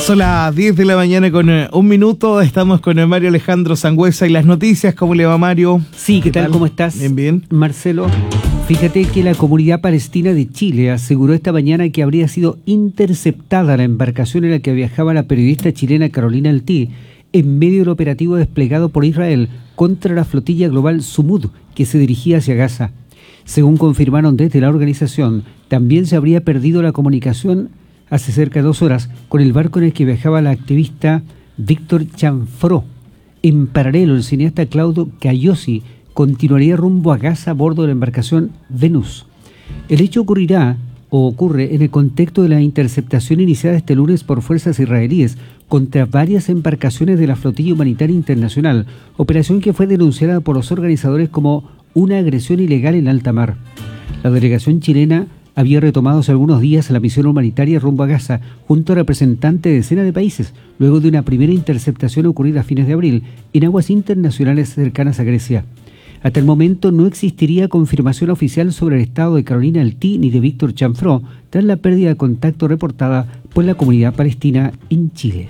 Son las 10 de la mañana con un minuto. Estamos con el Mario Alejandro Sangüesa y las noticias. ¿Cómo le va, Mario? Sí, ¿qué tal? ¿Cómo estás? Bien, bien. Marcelo, fíjate que la Comunidad Palestina de Chile aseguró esta mañana que habría sido interceptada la embarcación en la que viajaba la periodista chilena Carolina Eltí en medio del operativo desplegado por Israel contra la flotilla global Sumud, que se dirigía hacia Gaza. Según confirmaron desde la organización, también se habría perdido la comunicación hace cerca de 2 horas con el barco en el que viajaba la activista Víctor Chanfró. En paralelo, el cineasta Claudio Cayosi continuaría rumbo a Gaza a bordo de la embarcación Venus. El hecho ocurre en el contexto de la interceptación iniciada este lunes por fuerzas israelíes contra varias embarcaciones de la Flotilla Humanitaria Internacional, operación que fue denunciada por los organizadores como una agresión ilegal en alta mar. La delegación chilena había retomado hace algunos días la misión humanitaria rumbo a Gaza junto a representantes de decenas de países, luego de una primera interceptación ocurrida a fines de abril en aguas internacionales cercanas a Grecia. Hasta el momento no existiría confirmación oficial sobre el estado de Carolina Eltí ni de Víctor Chanfró tras la pérdida de contacto reportada por la comunidad palestina en Chile.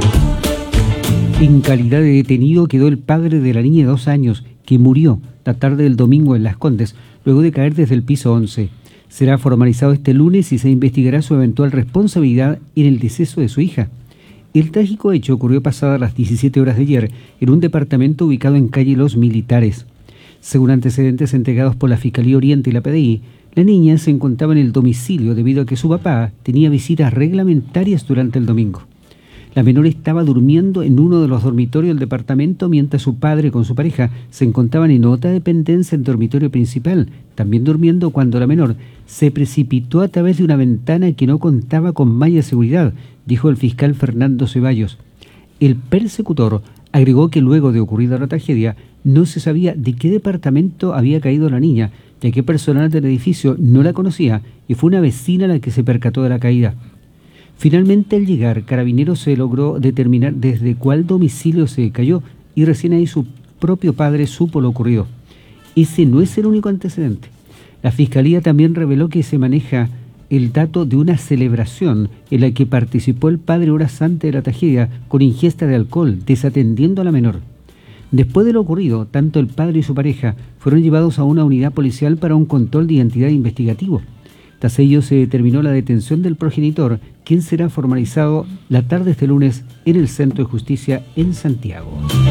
En calidad de detenido quedó el padre de la niña de 2 años que murió la tarde del domingo en Las Condes luego de caer desde el piso 11. Será formalizado este lunes y se investigará su eventual responsabilidad en el deceso de su hija. El trágico hecho ocurrió pasadas las 17 horas de ayer en un departamento ubicado en calle Los Militares. Según antecedentes entregados por la Fiscalía Oriente y la PDI, la niña se encontraba en el domicilio debido a que su papá tenía visitas reglamentarias durante el domingo. La menor estaba durmiendo en uno de los dormitorios del departamento mientras su padre con su pareja se encontraban en otra dependencia en el dormitorio principal, también durmiendo cuando la menor se precipitó a través de una ventana que no contaba con malla de seguridad, dijo el fiscal Fernando Ceballos. El persecutor agregó que luego de ocurrida la tragedia no se sabía de qué departamento había caído la niña, ya que personal del edificio no la conocía y fue una vecina la que se percató de la caída. Finalmente, al llegar, Carabineros se logró determinar desde cuál domicilio se cayó y recién ahí su propio padre supo lo ocurrido. Ese no es el único antecedente. La Fiscalía también reveló que se maneja el dato de una celebración en la que participó el padre horas antes de la tragedia con ingesta de alcohol, desatendiendo a la menor. Después de lo ocurrido, tanto el padre y su pareja fueron llevados a una unidad policial para un control de identidad investigativo. Tras ello se determinó la detención del progenitor, quien será formalizado la tarde de este lunes en el Centro de Justicia en Santiago.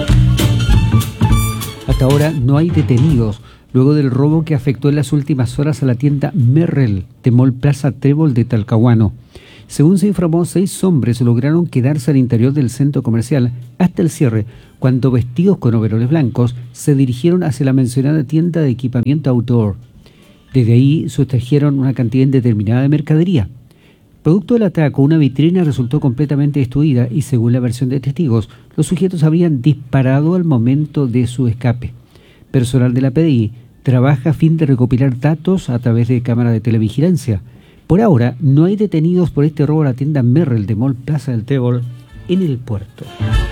Hasta ahora no hay detenidos luego del robo que afectó en las últimas horas a la tienda Merrell de Mall Plaza Trébol de Talcahuano. Según se informó, 6 hombres lograron quedarse al interior del centro comercial hasta el cierre, cuando vestidos con overoles blancos se dirigieron hacia la mencionada tienda de equipamiento outdoor. Desde ahí sustrajeron una cantidad indeterminada de mercadería. Producto del atraco, una vitrina resultó completamente destruida y, según la versión de testigos, los sujetos habrían disparado al momento de su escape. Personal de la PDI trabaja a fin de recopilar datos a través de cámaras de televigilancia. Por ahora, no hay detenidos por este robo a la tienda Merrell de Mall Plaza del Trébol en el puerto.